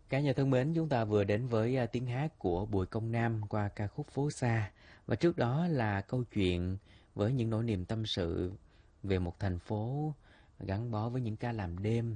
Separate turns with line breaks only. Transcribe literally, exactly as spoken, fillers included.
Cả nhà thân mến, chúng ta vừa đến với à, tiếng hát của Bùi Công Nam qua ca khúc Phố Xa. Và trước đó là câu chuyện với những nỗi niềm tâm sự về một thành phố gắn bó với những ca làm đêm